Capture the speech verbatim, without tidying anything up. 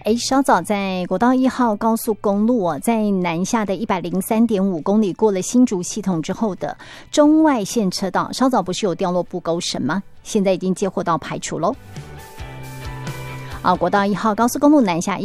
哎，稍早在国道一号高速公路哦，在南下的一百零三点五公里过了新竹系统之后的中外线车道，稍早不是有掉落布勾绳吗？现在已经接获到排除喽。啊，国道一号高速公路南下